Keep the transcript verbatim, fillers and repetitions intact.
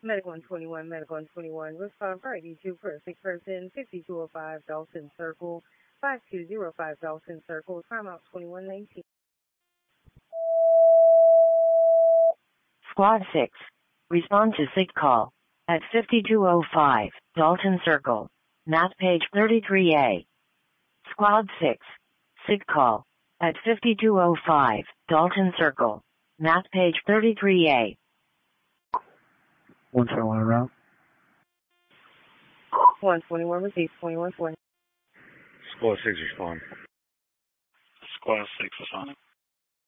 Medic one twenty-one, Medic one twenty-one, respond for I D two for a sick person, fifty-two oh five Dalton Circle, five two oh five Dalton Circle, timeout twenty-one nineteen. Squad six, respond to sick call at fifty-two oh five Dalton Circle, map page thirty-three A. Squad six, sick call at fifty-two oh five Dalton Circle, map page thirty-three A. one twenty-one around. one twenty-one received, twenty-one twenty. Squad six respond. Squad six responding.